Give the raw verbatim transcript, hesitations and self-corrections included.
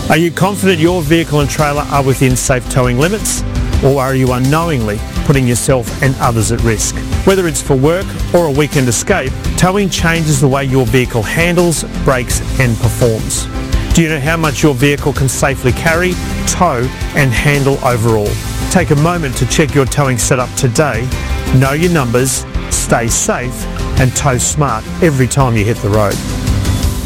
Are you confident your vehicle and trailer are within safe towing limits? Or are you unknowingly putting yourself and others at risk? Whether it's for work or a weekend escape, towing changes the way your vehicle handles, brakes and performs. Do you know how much your vehicle can safely carry, tow and handle overall? Take a moment to check your towing setup today. Know your numbers, stay safe and tow smart every time you hit the road.